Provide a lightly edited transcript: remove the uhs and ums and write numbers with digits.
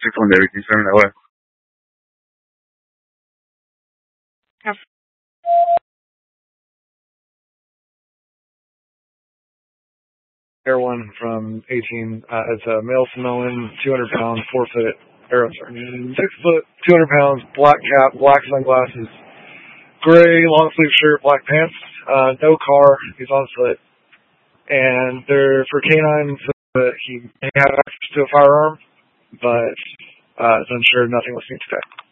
6-1 Debbie. Can you send me that way? Yep. Air 1 from 18. It's a male Samoan, 200 pounds, 4-foot, 6 foot, 200 pounds, black cap, black sunglasses, gray long sleeve shirt, black pants, no car, he's on foot. And they're for canines, he may have access to a firearm, but it's unsure, nothing was seen today.